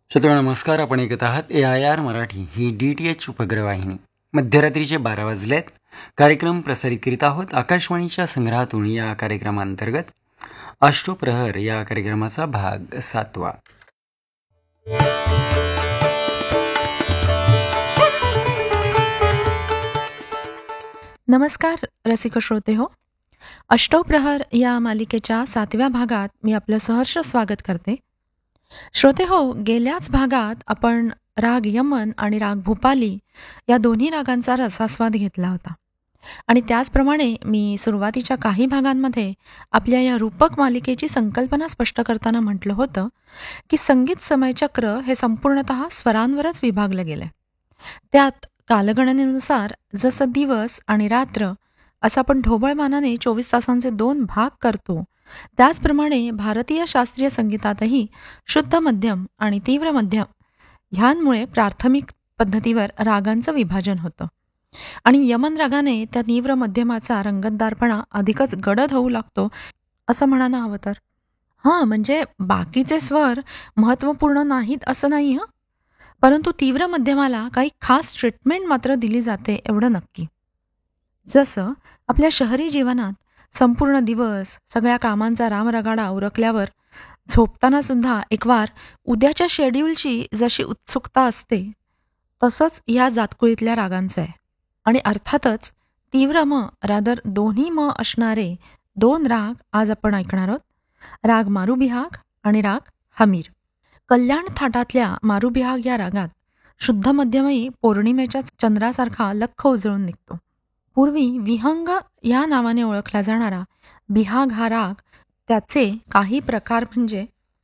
श्रोते नमस्कार. आपण ऐकत आहात AIR मराठी ही DTH उपग्रहवाहिनी. मध्यरात्रीचे 12 वाजलेत. कार्यक्रम प्रसारित करीत आहोत आकाशवाणीच्या संग्रहातून. या कार्यक्रमांतर्गत अष्टप्रहर या कार्यक्रमाचा भाग 7वा. नमस्कार रसिक श्रोते हो. अष्टप्रहर या मालिकेच्या 7व्या भागात मी आपलं सहर्ष स्वागत करते. श्रोते हो, गेल्याच भागात आपण राग यमन आणि राग भूपाली या दोन्ही रागांचा रसास्वाद घेतला होता. आणि त्याचप्रमाणे मी सुरुवातीच्या काही भागांमध्ये आपल्या या रूपक मालिकेची संकल्पना स्पष्ट करताना म्हटलं होतं की संगीत समयचक्र हे संपूर्णतः स्वरांवरच विभागलं गेलं. त्यात कालगणनेनुसार जसं दिवस आणि रात्र असं आपण ढोबळमानाने 24 तासांचे 2 भाग करतो, त्याचप्रमाणे भारतीय शास्त्रीय संगीतातही शुद्ध मध्यम आणि तीव्र मध्यम ह्यांमुळे प्राथमिक पद्धतीवर रागांचं विभाजन होतं. आणि यमन रागाने त्या तीव्र मध्यमाचा रंगतदारपणा अधिकच गडद होऊ लागतो असं म्हणायला हवं तर. म्हणजे बाकीचे स्वर महत्त्वपूर्ण नाहीत असं नाही परंतु तीव्र मध्यमाला काही खास ट्रीटमेंट मात्र दिली जाते एवढं नक्की. जसं आपल्या शहरी जीवनात संपूर्ण दिवस सगळ्या कामांचा रामरगाडा उरकल्यावर झोपताना सुद्धा एकवार उद्याच्या शेड्यूलची जशी उत्सुकता असते, तसंच या जातकुळीतल्या रागांचं आहे. आणि अर्थातच तीव्र म रादर दोन्ही म असणारे 2 राग आज आपण ऐकणार आहोत. राग मारुबिहाग आणि राग हमीर. कल्याण थाटातल्या मारुबिहाग या रागात शुद्ध मध्यमही पौर्णिमेच्या चंद्रासारखा लख्ख उजळून निघतो. पूर्वी विहंग या नावाने ओळखला जाणारा बिहाग हा राग, त्याचे काही प्रकार म्हणजे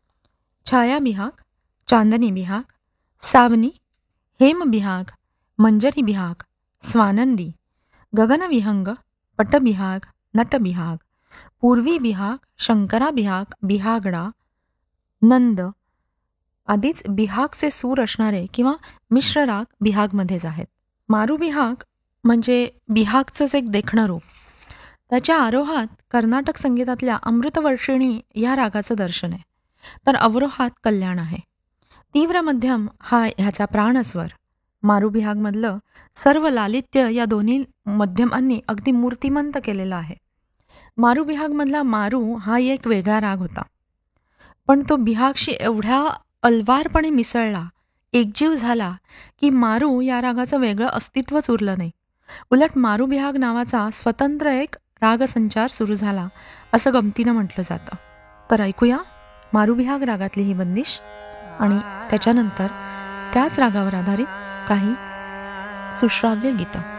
छाया बिहाग, चांदनी बिहाग, सावनी, हेम बिहाग, मंजरी बिहाग, स्वानंदी, गगन विहंग, पटबिहाग, नटबिहाग, पूर्वी बिहाग, शंकरा बिहाग, बिहागडा, नंद आधीच बिहागचे सूर असणारे किंवा मिश्र राग बिहागमध्येच आहेत. मारुबिहाग म्हणजे बिहागचंच एक देखणं रूप. त्याच्या आरोहात कर्नाटक संगीतातल्या अमृतवर्षिणी या रागाचं दर्शन आहे, तर अवरोहात कल्याण आहे. तीव्र मध्यम हा ह्याचा प्राणस्वर. मारुबिहागमधलं सर्व लालित्य या दोन्ही मध्यमांनी अगदी मूर्तिमंत केलेलं आहे. मारुबिहागमधला मारू हा एक वेगळा राग होता, पण तो बिहागशी एवढ्या अलवारपणे मिसळला, एकजीव झाला की मारू या रागाचं वेगळं अस्तित्वच उरलं नाही. उलट मारुबिहाग नावाचा स्वतंत्र एक रागसंचार सुरू झाला असं गमतीनं म्हटलं जातं. तर ऐकूया मारुबिहाग रागातली ही बंदिश आणि त्याच्यानंतर त्याच रागावर आधारित काही सुश्राव्य गीतं.